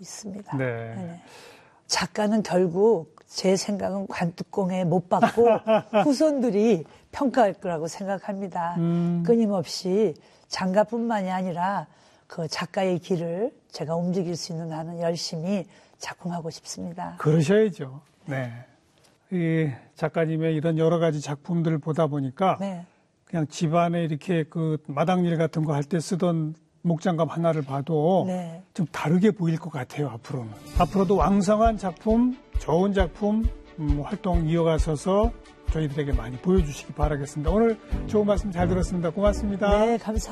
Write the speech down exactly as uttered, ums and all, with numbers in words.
있습니다. 네. 네. 작가는 결국 제 생각은 관뚜껑에 못 박고 후손들이 평가할 거라고 생각합니다. 음. 끊임없이 장가뿐만이 아니라 그 작가의 길을 제가 움직일 수 있는 한은 열심히 작품하고 싶습니다. 그러셔야죠. 네. 이 작가님의 이런 여러 가지 작품들을 보다 보니까 네. 그냥 집안에 이렇게 그 마당일 같은 거 할 때 쓰던 목장갑 하나를 봐도 네. 좀 다르게 보일 것 같아요, 앞으로는. 앞으로도 왕성한 작품, 좋은 작품, 음, 활동 이어가셔서 저희들에게 많이 보여주시기 바라겠습니다. 오늘 좋은 말씀 잘 들었습니다. 고맙습니다. 네, 감사합니다.